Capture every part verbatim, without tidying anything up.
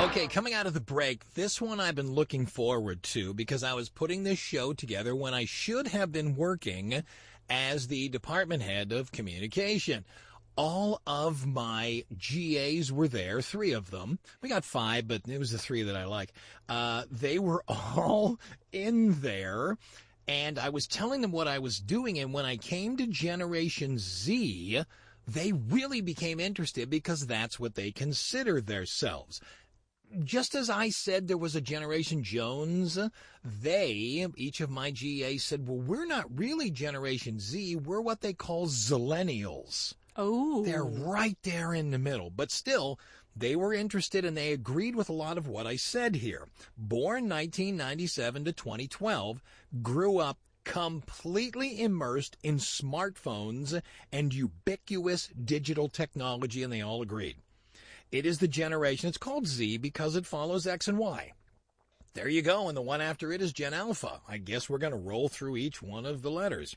Okay, coming out of the break, this one I've been looking forward to because I was putting this show together when I should have been working as the department head of communication. All of my G As were there, three of them. We got five, but it was the three that I like. Uh, they were all in there, and I was telling them what I was doing, and when I came to Generation Z, they really became interested because that's what they consider themselves. Just as I said there was a Generation Jones, they, each of my G As said, well, we're not really Generation Z, we're what they call Zillennials. Oh. They're right there in the middle. But still, they were interested and they agreed with a lot of what I said here. Born nineteen ninety-seven to twenty twelve, grew up completely immersed in smartphones and ubiquitous digital technology, and they all agreed. It is the generation, it's called Z because it follows X and Y. There you go, and the one after it is Gen Alpha. I guess we're going to roll through each one of the letters.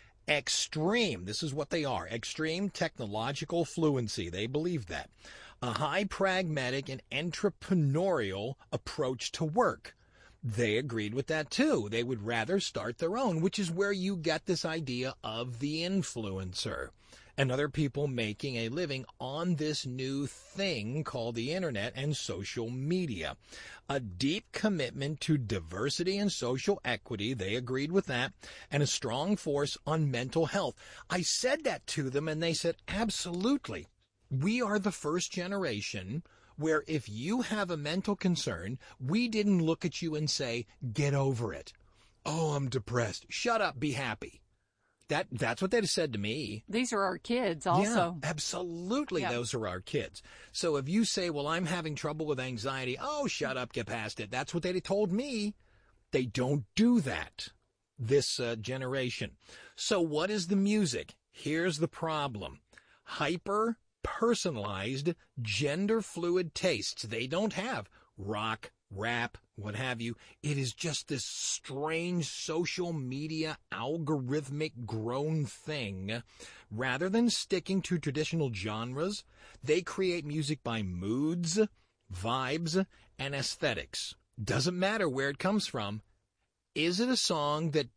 Extreme, this is what they are, extreme technological fluency. They believe that. A high pragmatic and entrepreneurial approach to work. They agreed with that too. They would rather start their own, which is where you get this idea of the influencer and other people making a living on this new thing called the internet and social media. A deep commitment to diversity and social equity, they agreed with that, and a strong force on mental health. I said that to them and they said, absolutely. We are the first generation where if you have a mental concern, we didn't look at you and say, get over it. Oh, I'm depressed. Shut up, be happy. That That's what they said to me. These are our kids also. Yeah, absolutely. Yeah. Those are our kids. So if you say, well, I'm having trouble with anxiety, oh, shut up, get past it. That's what they told me. They don't do that, this uh, generation. So what is the music? Here's the problem. Hyper personalized gender fluid tastes. They don't have rock, rap, what have you. It is just this strange social media algorithmic grown thing. Rather than sticking to traditional genres, they create music by moods, vibes, and aesthetics. Doesn't matter where it comes from. Is it a song that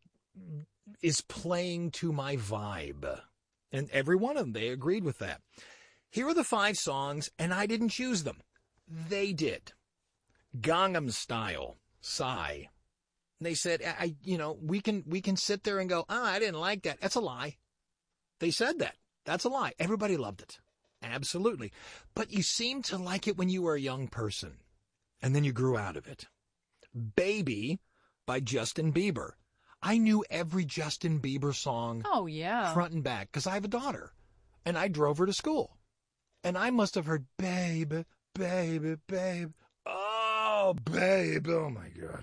is playing to my vibe? And every one of them, they agreed with that. Here are the five songs, and I didn't choose them. They did. Gangnam Style, Psy. They said, I, you know, we can we can sit there and go, oh, I didn't like that. That's a lie. They said that. That's a lie. Everybody loved it. Absolutely. But you seemed to like it when you were a young person, and then you grew out of it. Baby by Justin Bieber. I knew every Justin Bieber song Oh, yeah. front and back because I have a daughter, and I drove her to school. And I must have heard, baby, baby, babe. Oh, babe. Oh, my God.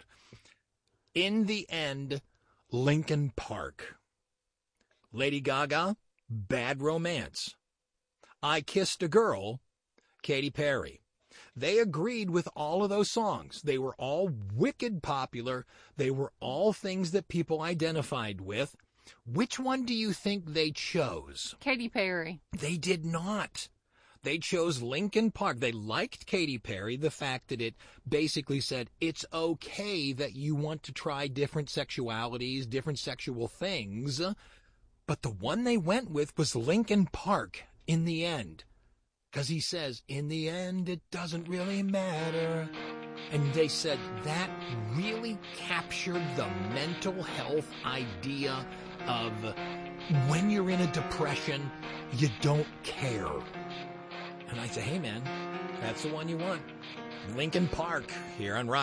In the end, Linkin Park. Lady Gaga, Bad Romance. I Kissed a Girl, Katy Perry. They agreed with all of those songs. They were all wicked popular. They were all things that people identified with. Which one do you think they chose? Katy Perry. They did not. They chose Linkin Park. They liked Katy Perry, the fact that it basically said it's okay that you want to try different sexualities, different sexual things. But the one they went with was Linkin Park in the end. Because he says, in the end, it doesn't really matter. And they said that really captured the mental health idea of when you're in a depression, you don't care. And I say, hey, man, that's the one you want. Linkin Park here on Rock.